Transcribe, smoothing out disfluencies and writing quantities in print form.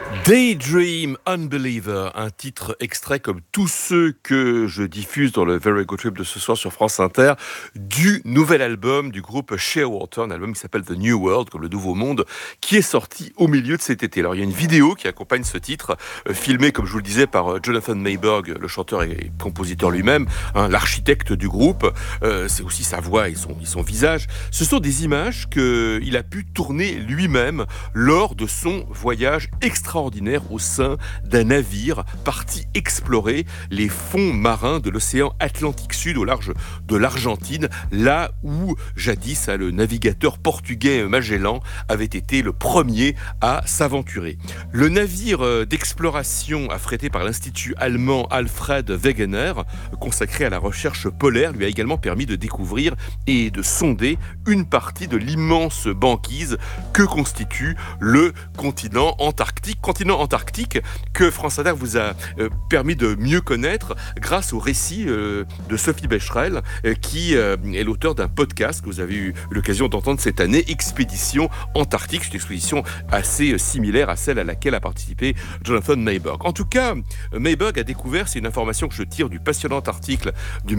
Daydream Unbeliever, un titre extrait comme tous ceux que je diffuse dans le Very Good Trip de ce soir sur France Inter, du nouvel album du groupe Shearwater, un album qui s'appelle The New World, comme le Nouveau Monde, qui est sorti au milieu de cet été. Alors il y a une vidéo qui accompagne ce titre, filmée, comme je vous le disais, par Jonathan Mayberg, le chanteur et compositeur lui-même, l'architecte du groupe. C'est aussi sa voix et son visage. Ce sont des images qu'il a pu tourner lui-même lors de son voyage extraordinaire au sein d'un navire parti explorer les fonds marins de l'océan Atlantique Sud au large de l'Argentine, là où jadis le navigateur portugais Magellan avait été le premier à s'aventurer. Le navire d'exploration affrété par l'Institut allemand Alfred Wegener, consacré à la recherche polaire, lui a également permis de découvrir et de sonder une partie de l'immense banquise que constitue le continent antarctique que France Inter vous a permis de mieux connaître grâce au récit de Sophie Becherel, qui est l'auteur d'un podcast que vous avez eu l'occasion d'entendre cette année, Expédition Antarctique. C'est une expédition assez similaire à celle à laquelle a participé Jonathan Mayberg. En tout cas, Mayberg a découvert, c'est une information que je tire du passionnant article du